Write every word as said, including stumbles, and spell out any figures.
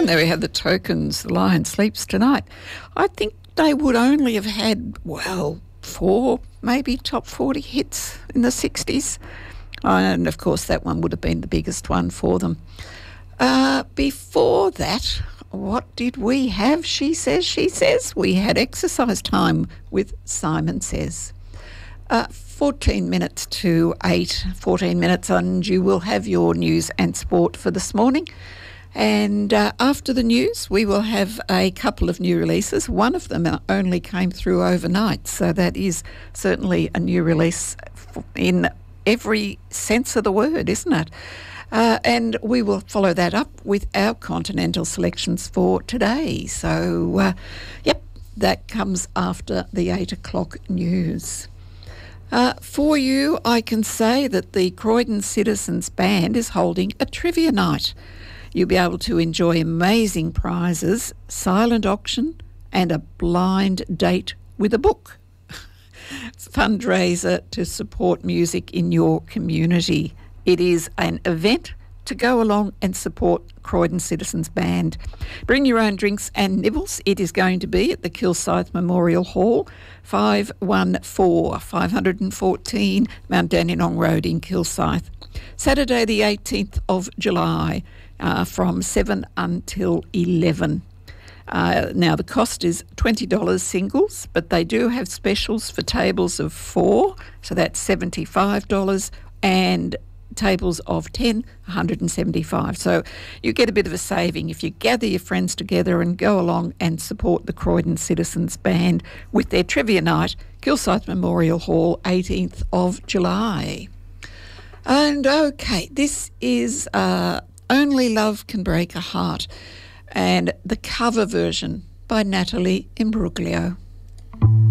And there we have the Tokens, The Lion Sleeps Tonight. I think they would only have had, well, four, maybe top forty hits in the sixties. And, of course, that one would have been the biggest one for them. Uh, before that, what did we have? She Says, She Says. We had Exercise Time with Simon Says. Uh, fourteen minutes to eight, fourteen minutes, and you will have your news and sport for this morning. And uh, after the news, we will have a couple of new releases. One of them only came through overnight, so that is certainly a new release in every sense of the word, isn't it? Uh, and we will follow that up with our continental selections for today. So, uh, yep, that comes after the eight o'clock news. Uh, for you, I can say that the Croydon Citizens Band is holding a trivia night. You'll be able to enjoy amazing prizes, silent auction, and a blind date with a book. It's a fundraiser to support music in your community. It is an event to go along and support Croydon Citizens Band. Bring your own drinks and nibbles. It is going to be at the Kilsyth Memorial Hall, five one four, five fourteen Mount Dandenong Road in Kilsyth. Saturday the eighteenth of July uh, from seven until eleven. Uh, now, the cost is twenty dollars singles, but they do have specials for tables of four, so that's seventy-five dollars, and tables of ten, one hundred seventy-five dollars. So you get a bit of a saving if you gather your friends together and go along and support the Croydon Citizens Band with their trivia night, Kilsyth Memorial Hall, eighteenth of July. And okay, this is uh, Only Love Can Break a Heart, and the cover version by Natalie Imbruglia.